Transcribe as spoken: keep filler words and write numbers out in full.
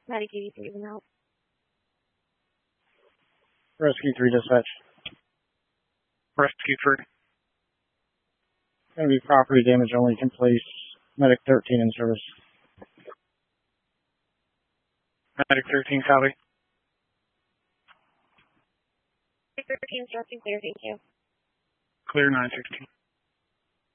Medic eighty-three, even out. Rescue three dispatch. Rescue three. Going to be property damage only. Can place Medic thirteen in service. Medic thirteen, copy. Medic thirteen, starting clear, thank you. Clear nine sixteen.